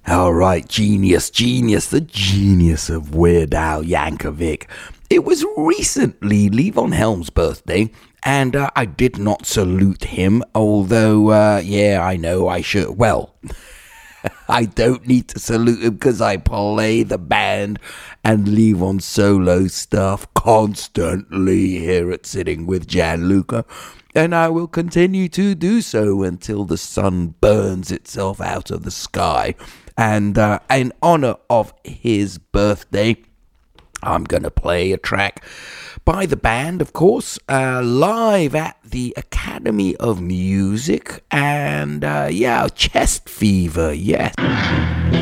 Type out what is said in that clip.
All right, genius, the genius of Weird Al Yankovic. It was recently Levon Helm's birthday, and I did not salute him, although, I know I should. Well, I don't need to salute him because I play the band and Levon solo stuff constantly here at Sitting with Gianluca. And I will continue to do so until the sun burns itself out of the sky. And in honor of his birthday, I'm going to play a track by the band, of course, live at the Academy of Music. And Chest Fever, yes.